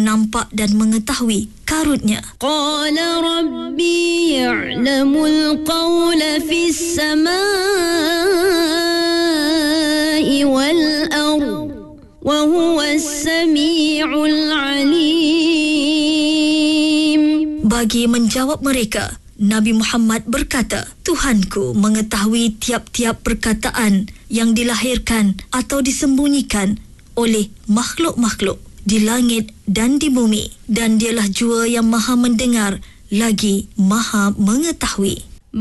nampak dan mengetahui karutnya. Qala rabbi ya'lamul qawla fis samai wal ard wa huwas sami'ul alim. Bagi menjawab mereka, Nabi Muhammad berkata, Tuhanku mengetahui tiap-tiap perkataan yang dilahirkan atau disembunyikan oleh makhluk-makhluk di langit dan di bumi, dan dialah jua yang maha mendengar lagi maha mengetahui.